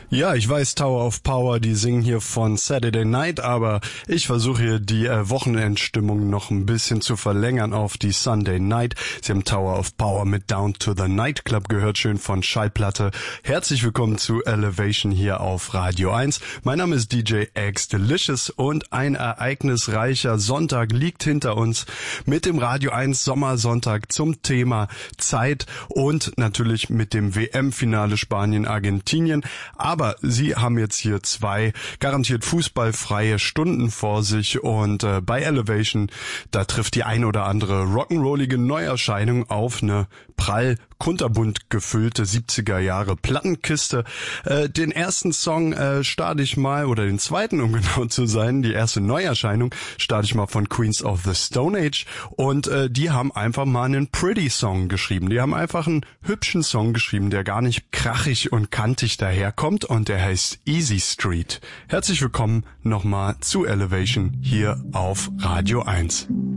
Ja, ich weiß, Tower of Power, die singen hier von Saturday Night, aber ich versuche hier die Wochenendstimmung noch ein bisschen zu verlängern auf die Sunday Night. Sie haben Tower of Power mit Down to the Nightclub gehört, schön von Schallplatte. Herzlich willkommen zu Elevation hier auf Radio 1. Mein Name ist DJ X Delicious und ein ereignisreicher Sonntag liegt hinter uns mit dem Radio 1 Sommersonntag zum Thema Zeit und natürlich mit dem WM-Finale Spanien-Argentinien. Aber Sie haben jetzt hier 2 garantiert fußballfreie Stunden vor sich und bei Elevation, da trifft die ein oder andere rock'n'rollige Neuerscheinung auf eine prall kunterbunt gefüllte 70er Jahre Plattenkiste. Den ersten Song starte ich mal, oder den zweiten, um genau zu sein, die erste Neuerscheinung starte ich mal von Queens of the Stone Age und die haben einfach mal einen Pretty Song geschrieben. Die haben einfach einen hübschen Song geschrieben, der gar nicht krachig und kantig daherkommt und der heißt Easy Street. Herzlich willkommen nochmal zu Elevation hier auf Radio 1.